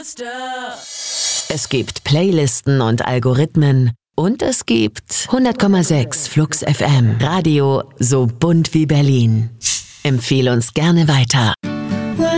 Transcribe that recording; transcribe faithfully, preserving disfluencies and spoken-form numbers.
Es gibt Playlisten und Algorithmen und es gibt hundert Komma sechs Flux F M. Radio so bunt wie Berlin. Empfehle uns gerne weiter.